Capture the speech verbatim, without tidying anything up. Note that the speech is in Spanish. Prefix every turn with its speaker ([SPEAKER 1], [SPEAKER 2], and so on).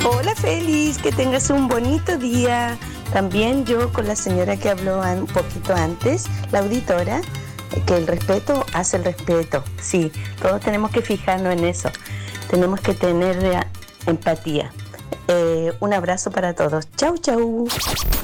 [SPEAKER 1] Hola Félix, que tengas un bonito día. También yo con la señora que habló un poquito antes, la auditora, que el respeto hace el respeto. Sí, todos tenemos que fijarnos en eso. Tenemos que tener empatía. Eh, un abrazo para todos. Chau, chau.